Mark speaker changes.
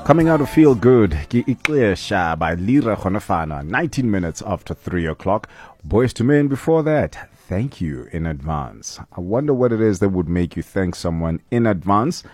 Speaker 1: Coming out of Feel Good, Ki Ixesha by Lira Khonafana, 19 minutes after 3 o'clock. Boys to Men before that. Thank you in advance. I wonder what it is that would make you thank someone in advance.